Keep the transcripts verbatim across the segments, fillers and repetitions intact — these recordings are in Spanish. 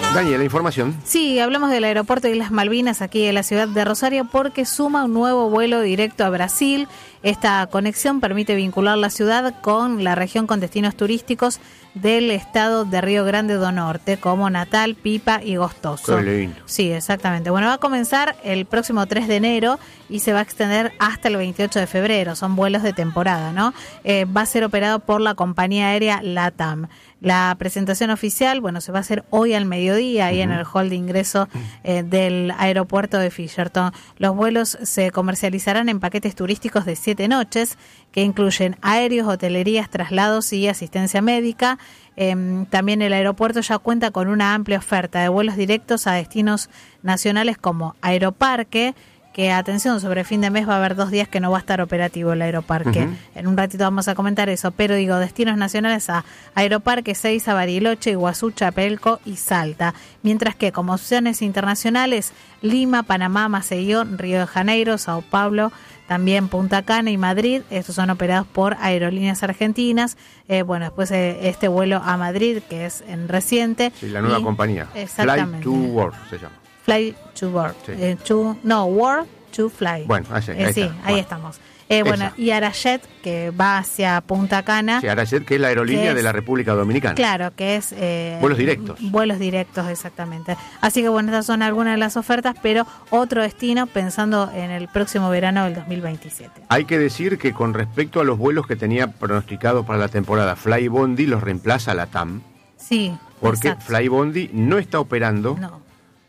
Daniela, información. Sí, hablamos del aeropuerto de Islas Malvinas aquí en la ciudad de Rosario porque suma un nuevo vuelo directo a Brasil. Esta conexión permite vincular la ciudad con la región con destinos turísticos del estado de Río Grande do Norte, como Natal, Pipa y Gostoso. Qué lindo. Sí, exactamente. Bueno, va a comenzar el próximo tres de enero y se va a extender hasta el veintiocho de febrero. Son vuelos de temporada, ¿no? Eh, va a ser operado por la compañía aérea LATAM. La presentación oficial, bueno, se va a hacer hoy al mediodía ahí uh-huh. en el hall de ingreso eh, del aeropuerto de Fisherton. Los vuelos se comercializarán en paquetes turísticos de siete noches que incluyen aéreos, hotelerías, traslados y asistencia médica. Eh, también el aeropuerto ya cuenta con una amplia oferta de vuelos directos a destinos nacionales como Aeroparque, que atención, sobre fin de mes va a haber dos días que no va a estar operativo el Aeroparque. Uh-huh. En un ratito vamos a comentar eso, pero digo, destinos nacionales a Aeroparque, Seiza, Bariloche, Iguazú, Chapelco y Salta. Mientras que como opciones internacionales, Lima, Panamá, Maceió, Río de Janeiro, Sao Paulo, también Punta Cana y Madrid. Estos son operados por Aerolíneas Argentinas. Eh, bueno, después eh, este vuelo a Madrid, que es en reciente. Sí, la nueva y, compañía. Exactamente. Fly to World se llama. Fly to World. Sí. Eh, to, no, World to Fly. Bueno, así, ahí eh, sí, está. ahí bueno. estamos. Eh, bueno, y Arajet, que va hacia Punta Cana. Sí, Arajet, que es la aerolínea es, de la República Dominicana. Claro, que es... Eh, vuelos directos. Vuelos directos, exactamente. Así que bueno, estas son algunas de las ofertas, pero otro destino pensando en el próximo verano del dos mil veintisiete. Hay que decir que con respecto a los vuelos que tenía pronosticados para la temporada, Flybondi los reemplaza la T A M. Sí, porque exacto. Flybondi no está operando. No.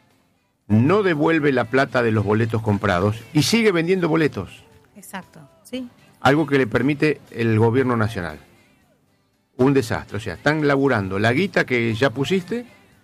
No devuelve la plata de los boletos comprados y sigue vendiendo boletos. Exacto, sí. Algo que le permite el gobierno nacional. Un desastre. O sea, están laburando la guita que ya pusiste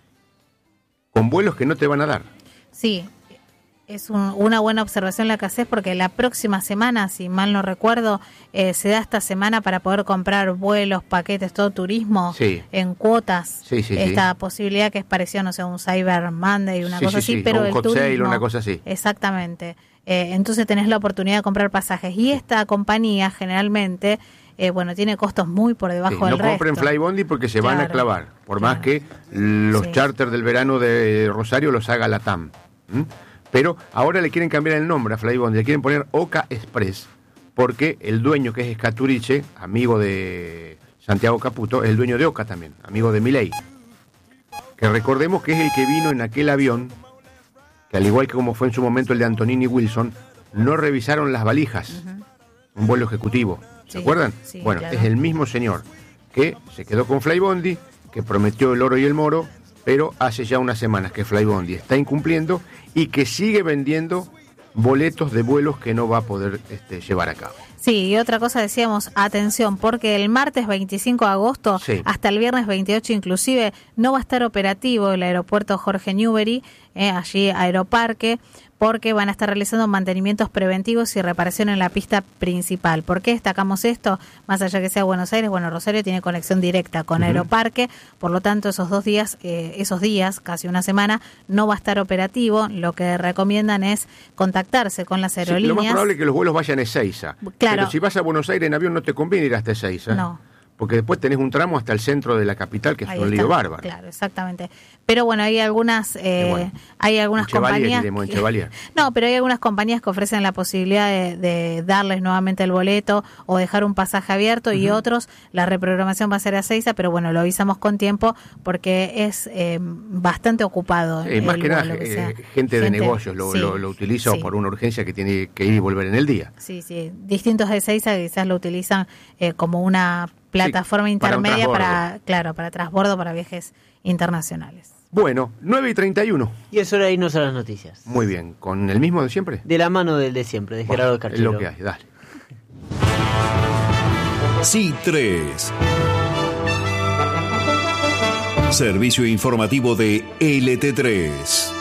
con vuelos que no te van a dar. Sí, es un, una buena observación la que haces porque la próxima semana, si mal no recuerdo, eh, se da esta semana para poder comprar vuelos, paquetes, todo turismo sí. en cuotas. Sí, sí, Esta sí. posibilidad que es parecida, no sé, un Cyber Monday, una sí, cosa sí, así, sí. pero o un el hot turismo, sale, una cosa así. Exactamente. Eh, entonces tenés la oportunidad de comprar pasajes y esta compañía generalmente eh, bueno, tiene costos muy por debajo sí, del no resto. No compren Flybondi porque se claro, van a clavar, por claro. más que los sí. charters del verano de Rosario los haga la T A M. ¿Mm? Pero ahora le quieren cambiar el nombre a Flybondi, le quieren poner Oca Express, porque el dueño, que es Escaturiche, amigo de Santiago Caputo, es el dueño de Oca también, amigo de Milei. Que recordemos que es el que vino en aquel avión, que al igual que como fue en su momento el de Antonini Wilson, no revisaron las valijas, uh-huh. un vuelo ejecutivo, ¿se sí, acuerdan? Sí, bueno, claro. es el mismo señor que se quedó con Flybondi, que prometió el oro y el moro, pero hace ya unas semanas que Flybondi está incumpliendo y que sigue vendiendo boletos de vuelos que no va a poder este, llevar a cabo. Sí, y otra cosa decíamos, atención, porque el martes veinticinco de agosto sí. hasta el viernes veintiocho inclusive no va a estar operativo el aeropuerto Jorge Newbery, eh, allí Aeroparque, porque van a estar realizando mantenimientos preventivos y reparación en la pista principal. ¿Por qué destacamos esto? Más allá que sea Buenos Aires, bueno, Rosario tiene conexión directa con uh-huh. Aeroparque, por lo tanto esos dos días, eh, esos días, casi una semana, no va a estar operativo. Lo que recomiendan es contactarse con las aerolíneas. Sí, lo más probable es que los vuelos vayan a Ezeiza. Claro. Pero si vas a Buenos Aires en avión no te conviene ir hasta Ezeiza. No. Porque después tenés un tramo hasta el centro de la capital que es Ahí un está. lío bárbaro. Claro, exactamente. Pero bueno, hay algunas eh, bueno, hay algunas compañías que, no, pero hay algunas compañías que ofrecen la posibilidad de, de darles nuevamente el boleto o dejar un pasaje abierto uh-huh. y otros la reprogramación va a ser a Ezeiza, pero bueno, lo avisamos con tiempo porque es eh, bastante ocupado. Sí, más que nada que eh, gente, gente de negocios lo, sí, lo, lo utiliza sí. por una urgencia que tiene que ir y volver en el día. Sí, sí. Distintos de Ezeiza quizás lo utilizan eh, como una plataforma sí, intermedia para, para, claro, para transbordo para viajes internacionales. Bueno, nueve y treinta y uno. Y es hora de irnos a las noticias. Muy bien, ¿con el mismo de siempre? De la mano del de siempre, de bueno, Gerardo Carchero. Es lo que hay, dale. C tres. Servicio informativo de L T tres.